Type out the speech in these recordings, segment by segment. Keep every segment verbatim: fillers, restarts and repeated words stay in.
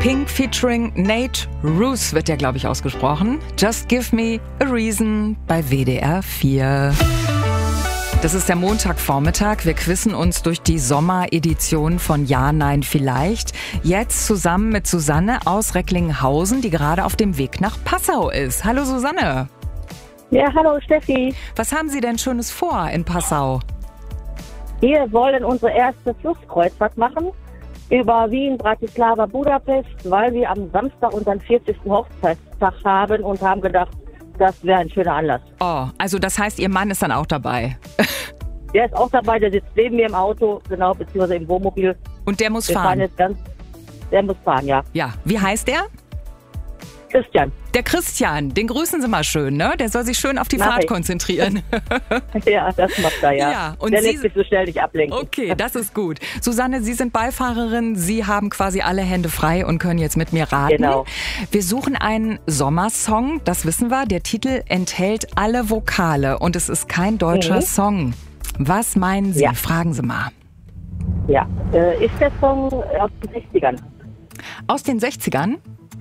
Pink featuring Nate Ruess wird ja, glaube ich, ausgesprochen. Just Give Me a Reason bei W D R vier. Das ist der Montagvormittag. Wir quizzen uns durch die Sommeredition von Ja, Nein, Vielleicht. Jetzt zusammen mit Susanne aus Recklinghausen, die gerade auf dem Weg nach Passau ist. Hallo Susanne. Ja, hallo Steffi. Was haben Sie denn Schönes vor in Passau? Wir wollen unsere erste Flusskreuzfahrt machen über Wien, Bratislava, Budapest, weil wir am Samstag unseren vierzigsten Hochzeitstag haben und haben gedacht, das wäre ein schöner Anlass. Oh, also das heißt, Ihr Mann ist dann auch dabei? Der ist auch dabei, der sitzt neben mir im Auto, genau, beziehungsweise im Wohnmobil. Und der muss wir fahren? fahren jetzt ganz, der muss fahren, ja. Ja, wie heißt der? Christian. Der Christian, den grüßen Sie mal schön, ne? Der soll sich schön auf die Mach Fahrt ich. konzentrieren. Ja, das macht er, ja. Ja, und der Sie- lässt sich so schnell nicht ablenken. Okay, das ist gut. Susanne, Sie sind Beifahrerin. Sie haben quasi alle Hände frei und können jetzt mit mir raten. Genau. Wir suchen einen Sommersong, das wissen wir. Der Titel enthält alle Vokale und es ist kein deutscher Mhm. Song. Was meinen Sie? Ja. Fragen Sie mal. Ja, äh, ist der Song aus den sechzigern? Aus den sechzigern?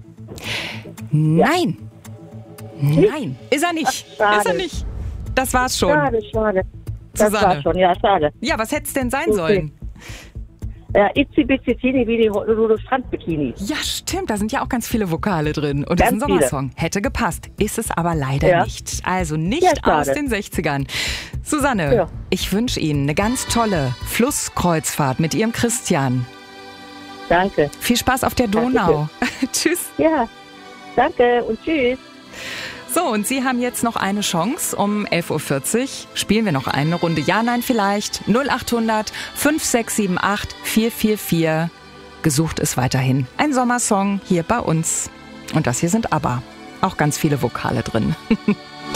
Nein. Nein, ist er nicht. Ach, schade. Ist er nicht. Das war's schon. Schade, schade. Das Susanne. war schon, ja, schade. Ja, was hätte es denn sein Okay. sollen? Ja, Itzi Bitzi Tini wie die Rudo Strandbikini. Ja, stimmt, da sind ja auch ganz viele Vokale drin. Und das ist ein Ganz viele. Sommersong. Hätte gepasst, ist es aber leider Ja. nicht. Also nicht Ja, schade. aus den sechzigern. Susanne, Ja. ich wünsche Ihnen eine ganz tolle Flusskreuzfahrt mit Ihrem Christian. Danke. Viel Spaß auf der Donau. Tschüss. Ja, danke und tschüss. So, und Sie haben jetzt noch eine Chance. Um elf Uhr vierzig spielen wir noch eine Runde Ja, Nein, Vielleicht. null achthundert fünf sechs sieben acht vier vier vier. Gesucht ist weiterhin ein Sommersong hier bei uns. Und das hier sind ABBA. Auch ganz viele Vokale drin.